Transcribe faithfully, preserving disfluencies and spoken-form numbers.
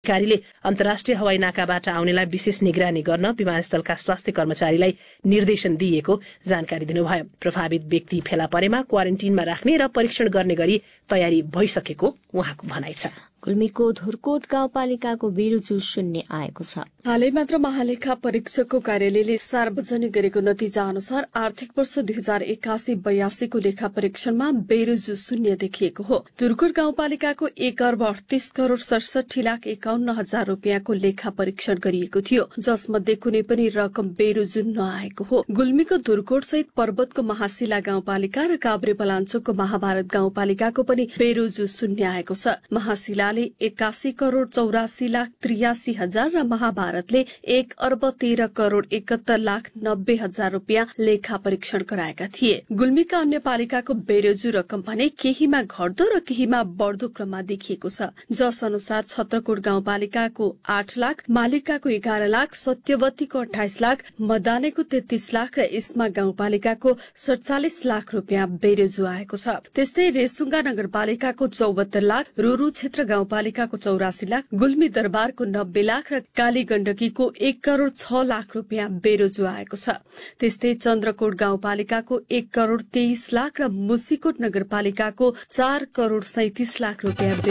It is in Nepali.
अधिकारीले अन्तर्राष्ट्रिय हवाई नाकाबाट आउनेलाई विशेष निगरानी गर्न विमानस्थलका स्वास्थ्य कर्मचारीलाई निर्देशन दिएको जानकारी दिनुभयो। प्रभावित व्यक्ति फेला परेमा क्वारेन्टिनमा राख्ने र परीक्षण गर्ने गरी तयारी भइसकेको उहाँको भनाइ छ। गुल्मीको धुर्कोट गाउँपालिकाको बेरोजु शून्य आएको छ। हालै मात्र महालेखा परीक्षकको कार्यालयले सार्वजनिक गरेको नतिजा अनुसार आर्थिक वर्ष दुई हजार एकासी बयासीको लेखा परीक्षणमा बेरोजु शून्य देखिएको हो। धुर्कोट गाउँपालिकाको एक अर्ब अडतीस करोड़ सडसठी लाख एकाउन्न हजार रूपियाँको लेखा परीक्षण गरिएको थियो, जसमध्ये कुनै पनि रकम बेरोजु नआएको हो। गुल्मीको धुर्कोट सहित पर्वतको महाशिला गाउँपालिका र काभ्रे पलाञ्चोकको महाभारत गाउँपालिकाको पनि बेरोजु शून्य आएको छ। महाशिलाले एकासी करोड़ चौरासी लाख त्रियासी हजार र महाभारतले एक अर्ब तेह्र करोड़ एकहत्तर लाख नब्बे हजार रूपियाँ लेखा परीक्षण गराएका थिए। गुल्मीका अन्य पालिकाको बेरोजु रकम भने केहीमा घट्दो र केहीमा बढ्दो क्रममा देखिएको छ, जस अनुसार छत्रकोट गाउँपालिकाको आठ लाख, मालिकाको एघार लाख, सत्यवतीको अठाइस लाख, मदानेको तेत्तीस लाख र इस्मा गाउँपालिकाको सडचालिस लाख रूपियाँ बेरोजु आएको छ। त्यस्तै रेसुङ्गा नगरपालिकाको चौहत्तर लाख, रोरू क्षेत्र गाउँपालिकाको चौरासी लाख, गुल्मी दरबारको नब्बे लाख र काली गण्डकीको एक करोड़ छ लाख रूपियाँ बेरोजु आएको छ। त्यस्तै चन्द्रकोट गाउँपालिकाको एक करोड़ तेइस लाख र मुसीकोट नगरपालिकाको चार करोड़ सैतिस लाख रूपियाँ